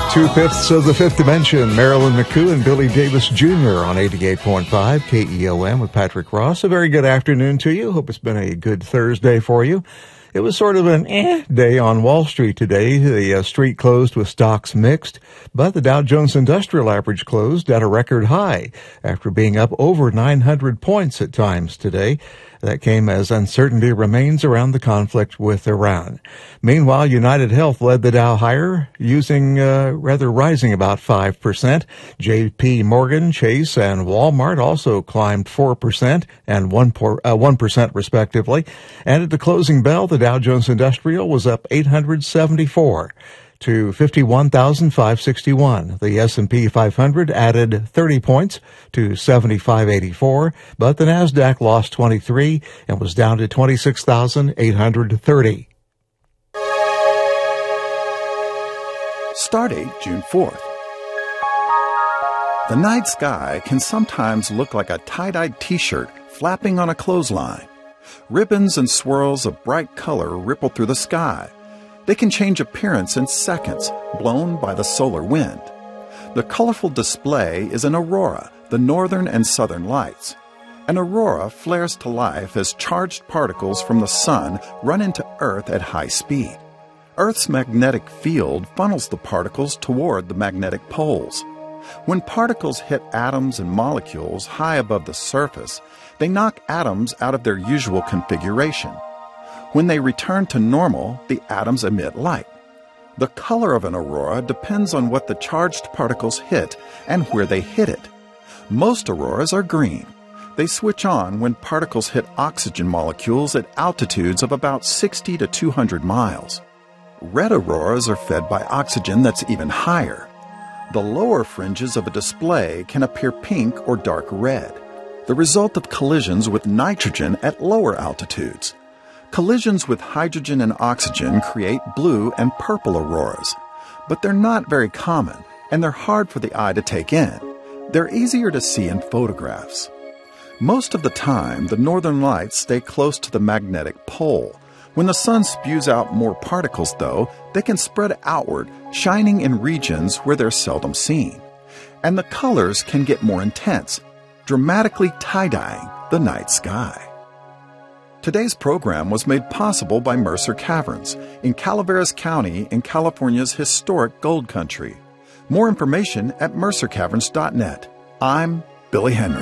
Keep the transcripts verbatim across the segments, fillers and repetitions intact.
Two-fifths of the fifth dimension, Marilyn McCoo and Billy Davis Junior on eighty-eight point five K E O M with Patrick Ross. A very good afternoon to you. Hope it's been a good Thursday for you. It was sort of an eh day on Wall Street today. The uh, street closed with stocks mixed, but the Dow Jones Industrial Average closed at a record high after being up over nine hundred points at times today. That came as uncertainty remains around the conflict with Iran. Meanwhile, United Health led the Dow higher, using uh, rather rising about five percent. J P Morgan, Chase, and Walmart also climbed four percent and one percent respectively. And at the closing bell, the Dow Jones Industrial was up eight hundred seventy-four to fifty-one thousand five hundred sixty-one. The S and P five hundred added thirty points to seventy-five eighty-four, but the Nasdaq lost twenty-three and was down to twenty-six thousand eight hundred thirty. Stardate June fourth. The night sky can sometimes look like a tie-dyed t-shirt flapping on a clothesline. Ribbons and swirls of bright color ripple through the sky. They can change appearance in seconds, blown by the solar wind. The colorful display is an aurora, the northern and southern lights. An aurora flares to life as charged particles from the sun run into Earth at high speed. Earth's magnetic field funnels the particles toward the magnetic poles. When particles hit atoms and molecules high above the surface, they knock atoms out of their usual configuration. When they return to normal, the atoms emit light. The color of an aurora depends on what the charged particles hit and where they hit it. Most auroras are green. They switch on when particles hit oxygen molecules at altitudes of about sixty to two hundred miles. Red auroras are fed by oxygen that's even higher. The lower fringes of a display can appear pink or dark red, the result of collisions with nitrogen at lower altitudes. Collisions with hydrogen and oxygen create blue and purple auroras, but they're not very common, and they're hard for the eye to take in. They're easier to see in photographs. Most of the time, the northern lights stay close to the magnetic pole. When the sun spews out more particles, though, they can spread outward, shining in regions where they're seldom seen. And the colors can get more intense, dramatically tie-dyeing the night sky. Today's program was made possible by Mercer Caverns in Calaveras County in California's historic gold country. More information at mercer caverns dot net. I'm Billy Henry.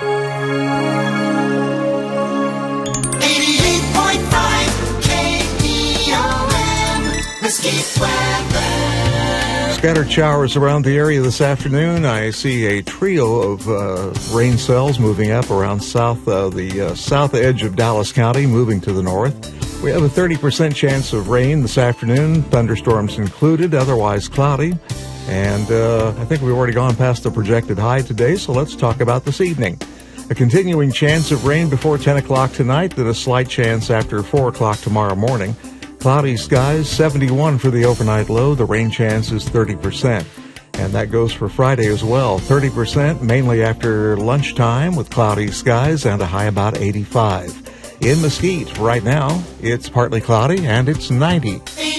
eighty-eight point five K E O M, Mesquite weather. Scattered showers around the area this afternoon. I see a trio of uh, rain cells moving up around south uh, the uh, south edge of Dallas County, moving to the north. We have a thirty percent chance of rain this afternoon, thunderstorms included, otherwise cloudy. And uh, I think we've already gone past the projected high today, so let's talk about this evening. A continuing chance of rain before ten o'clock tonight, then a slight chance after four o'clock tomorrow morning. Cloudy skies, seventy-one for the overnight low. The rain chance is thirty percent. And that goes for Friday as well. thirty percent, mainly after lunchtime with cloudy skies and a high about eighty-five. In Mesquite, right now, it's partly cloudy and it's ninety.